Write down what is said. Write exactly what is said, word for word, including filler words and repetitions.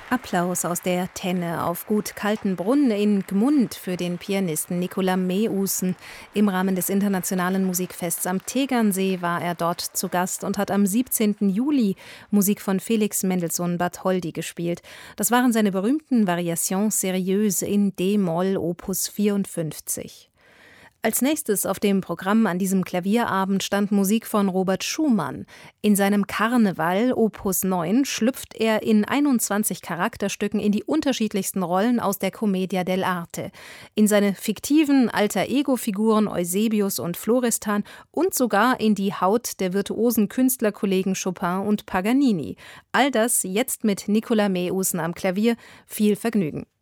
Applaus aus der Tenne auf Gut Kaltenbrunn in Gmund für den Pianisten Nicolas Meeusen. Im Rahmen des Internationalen Musikfests am Tegernsee war er dort zu Gast und hat am siebzehnten Juli Musik von Felix Mendelssohn Bartholdy gespielt. Das waren seine berühmten Variations sérieuses in D-Moll Opus vierundfünfzig. Als nächstes auf dem Programm an diesem Klavierabend stand Musik von Robert Schumann. In seinem Karneval Opus neun schlüpft er in einundzwanzig Charakterstücken in die unterschiedlichsten Rollen aus der Commedia dell'arte. In seine fiktiven Alter-Ego-Figuren Eusebius und Florestan und sogar in die Haut der virtuosen Künstlerkollegen Chopin und Paganini. All das jetzt mit Nicolas Meeusen am Klavier. Viel Vergnügen.